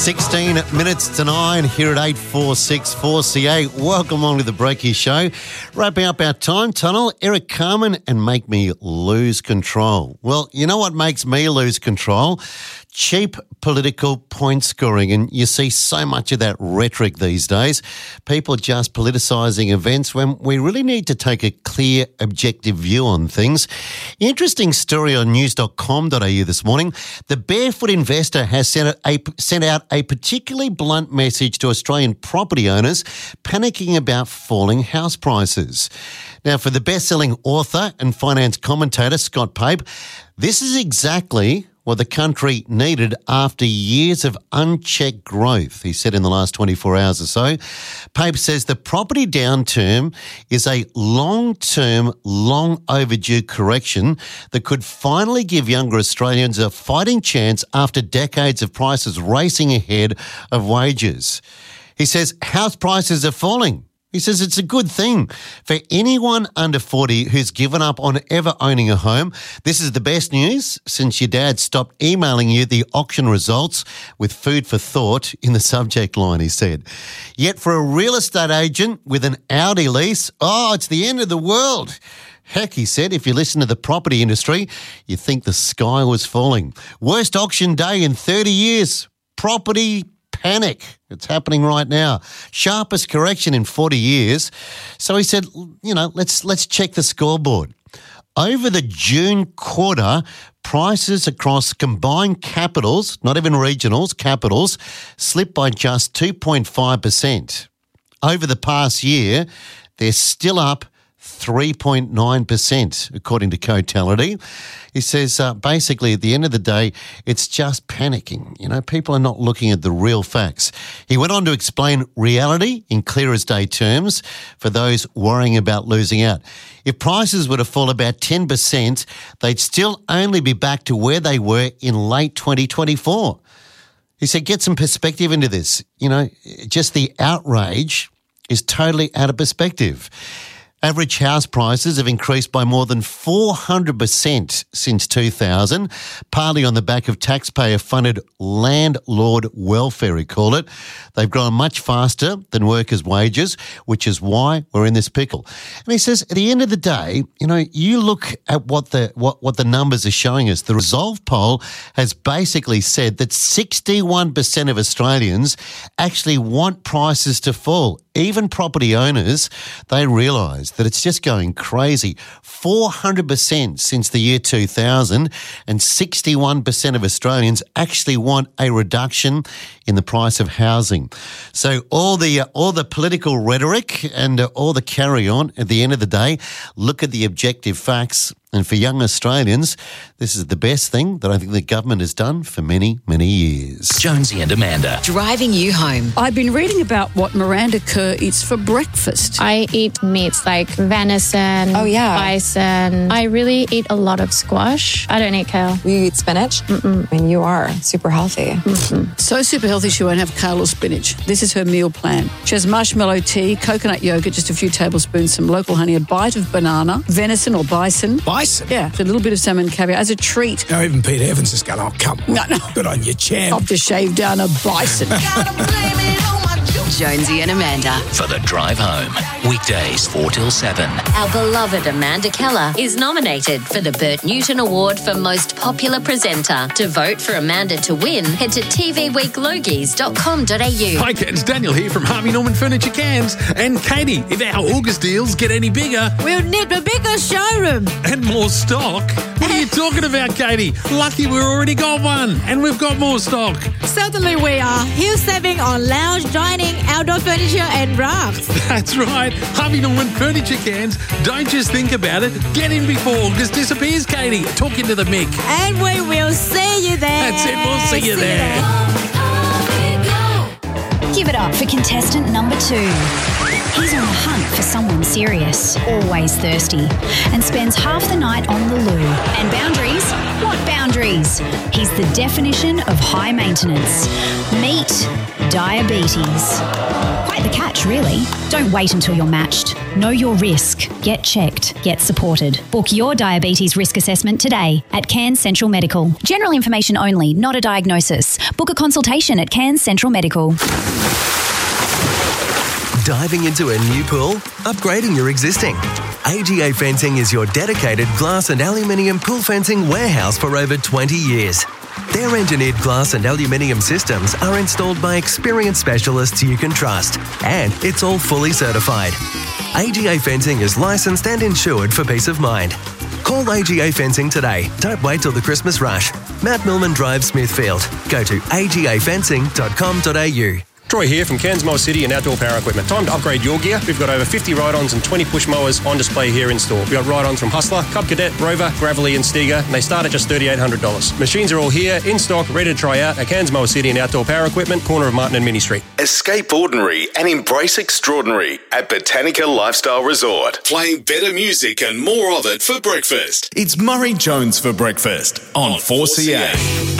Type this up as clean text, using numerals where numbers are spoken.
16 minutes to 9 here at 846 4CA. Welcome along to the Breaky Show. Wrapping up our time tunnel, Eric Carmen and Make Me Lose Control. Well, you know what makes me lose control? Cheap political point scoring. And you see so much of that rhetoric these days. People just politicising events when we really need to take a clear, objective view on things. Interesting story on news.com.au this morning. The Barefoot Investor has sent out a particularly blunt message to Australian property owners panicking about falling house prices. Now, for the best-selling author and finance commentator Scott Pape, this is exactly what the country needed after years of unchecked growth, he said in the last 24 hours or so. Pape says the property downturn is a long-term, long overdue correction that could finally give younger Australians a fighting chance after decades of prices racing ahead of wages. He says house prices are falling. He says it's a good thing for anyone under 40 who's given up on ever owning a home. This is the best news since your dad stopped emailing you the auction results with food for thought in the subject line, he said. Yet for a real estate agent with an Audi lease, it's the end of the world. Heck, he said, if you listen to the property industry, you think the sky was falling. Worst auction day in 30 years. Property panic. It's happening right now. Sharpest correction in 40 years. So he said, let's check the scoreboard. Over the June quarter, prices across combined capitals, not even regionals, capitals, slipped by just 2.5%. Over the past year, they're still up 3.9%, according to Cotality. He says, basically, at the end of the day, it's just panicking. People are not looking at the real facts. He went on to explain reality in clear as day terms for those worrying about losing out. If prices were to fall about 10%, they'd still only be back to where they were in late 2024. He said, get some perspective into this. Just the outrage is totally out of perspective. Average house prices have increased by more than 400% since 2000, partly on the back of taxpayer-funded landlord welfare, he called it. They've grown much faster than workers' wages, which is why we're in this pickle. And he says, at the end of the day, you look at what the numbers are showing us. The Resolve poll has basically said that 61% of Australians actually want prices to fall. Even property owners, they realise that it's just going crazy. 400% since the year 2000, and 61% of Australians actually want a reduction in the price of housing. So all the political rhetoric and all the carry on, at the end of the day, look at the objective facts. And for young Australians, this is the best thing that I think the government has done for many, many years. Jonesy and Amanda. Driving you home. I've been reading about what Miranda Kerr eats for breakfast. I eat meats like venison, bison. I really eat a lot of squash. I don't eat kale. You eat spinach? Mm-mm. And you are super healthy. Mm-hmm. So super healthy she won't have kale or spinach. This is her meal plan. She has marshmallow tea, coconut yogurt, just a few tablespoons, some local honey, a bite of banana, venison or bison. Bison? Yeah, a little bit of salmon caviar as a treat. Now even Peter Evans is going, come on. No. Good on you, champ. Off to shave down a bison. Jonesy and Amanda. For the drive home. Weekdays 4 till 7. Our beloved Amanda Keller is nominated for the Bert Newton Award for Most Popular Presenter. To vote for Amanda to win, head to tvweeklogies.com.au. Hi, it's Daniel here from Harvey Norman Furniture Cairns. And Katie, if our August deals get any bigger, we'll need a bigger showroom. And more stock? What are you talking about, Katie? Lucky we've already got one. And we've got more stock. Certainly we are. Huge saving on lounge, dining, outdoor furniture and rugs. That's right. Harvey Norman Furniture Cairns. Don't just think about it. Get in before August disappears, Katie. Talk into the mic. And we will see you there. That's it. We'll see you there. Give it up for contestant number 2. He's on the hunt for someone serious, always thirsty, and spends half the night on the loo. And boundaries? What boundaries? He's the definition of high maintenance. Meet diabetes. Quite the catch, really. Don't wait until you're matched. Know your risk. Get checked. Get supported. Book your diabetes risk assessment today at Cairns Central Medical. General information only, not a diagnosis. Book Book a consultation at Cairns Central Medical. Diving into a new pool? Upgrading your existing? AGA Fencing is your dedicated glass and aluminium pool fencing warehouse for over 20 years. Their engineered glass and aluminium systems are installed by experienced specialists you can trust, and it's all fully certified. AGA Fencing is licensed and insured for peace of mind. Call AGA Fencing today. Don't wait till the Christmas rush. Mount Millman Drive, Smithfield. Go to agafencing.com.au. Troy here from Cairns Mower City and Outdoor Power Equipment. Time to upgrade your gear. We've got over 50 ride-ons and 20 push mowers on display here in store. We've got ride-ons from Hustler, Cub Cadet, Rover, Gravely and Stiga, and they start at just $3,800. Machines are all here, in stock, ready to try out at Cairns Mower City and Outdoor Power Equipment, corner of Martin and Mini Street. Escape ordinary and embrace extraordinary at Botanica Lifestyle Resort. Playing better music and more of it for breakfast. It's Murray Jones for breakfast on 4CA.